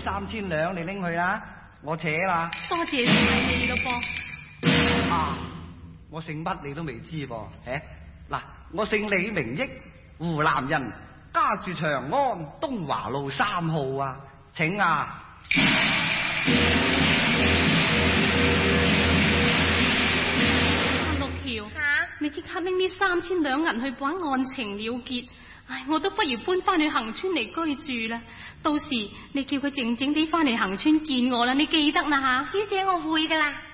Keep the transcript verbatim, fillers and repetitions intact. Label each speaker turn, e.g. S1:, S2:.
S1: 三千兩，你拎去啦，我扯啦。
S2: 多謝晒你咯噃。
S1: 啊，我姓乜你都未知噃？誒，嗱，我姓李，名益，湖南人，家住長安東華路三號啊，請啊。
S2: 六橋，你即刻拎呢三千兩銀去辦案情了結。唉，我都不如搬翻去恒村嚟居住啦。到時你叫佢靜靜地翻嚟恒村見我啦，你記得啦吓。
S3: 小姐，我會噶啦。